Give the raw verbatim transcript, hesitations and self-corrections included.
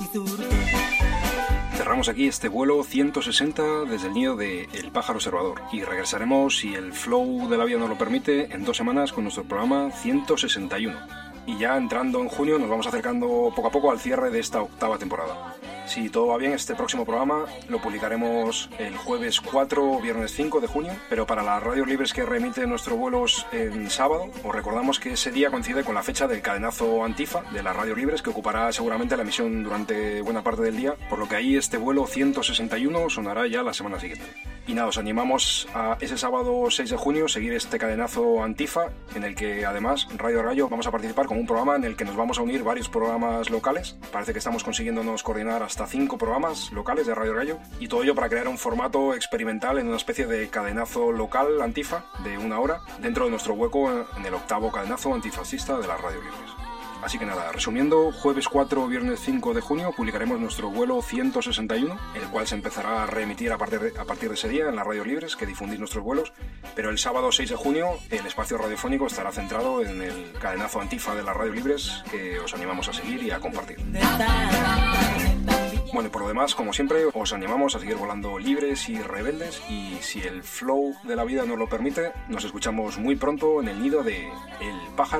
Cerramos aquí este vuelo ciento sesenta desde el nido de El Pájaro Observador y regresaremos, si el flow de la vida nos lo permite, en dos semanas con nuestro programa ciento sesenta y uno. Y ya entrando en junio nos vamos acercando poco a poco al cierre de esta octava temporada. Si todo va bien, este próximo programa lo publicaremos el jueves cuatro o viernes cinco de junio, pero para las radios libres que remiten nuestros vuelos en sábado, os recordamos que ese día coincide con la fecha del cadenazo Antifa de las radios libres, que ocupará seguramente la emisión durante buena parte del día, por lo que ahí este vuelo ciento sesenta y uno sonará ya la semana siguiente. Y nada, os animamos a ese sábado seis de junio seguir este cadenazo Antifa, en el que además Radio Rayo vamos a participar con un programa en el que nos vamos a unir varios programas locales. Parece que estamos consiguiéndonos coordinar hasta cinco programas locales de Radio Rayo, y todo ello para crear un formato experimental en una especie de cadenazo local Antifa de una hora dentro de nuestro hueco en el octavo cadenazo antifascista de las radios libres. Así que nada, resumiendo, jueves cuatro o viernes cinco de junio publicaremos nuestro vuelo ciento sesenta y uno, el cual se empezará a reemitir a partir, de, a partir de ese día en las radios libres que difundís nuestros vuelos, pero el sábado seis de junio el espacio radiofónico estará centrado en el cadenazo Antifa de las radios libres, que os animamos a seguir y a compartir. Bueno, y por lo demás, como siempre, os animamos a seguir volando libres y rebeldes, y si el flow de la vida nos lo permite, nos escuchamos muy pronto en el nido de El Pájaro